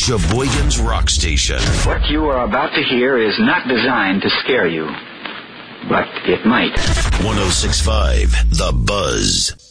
Sheboygan's Rock Station. What you are about to hear is not designed to scare you, but it might. 106.5 The Buzz.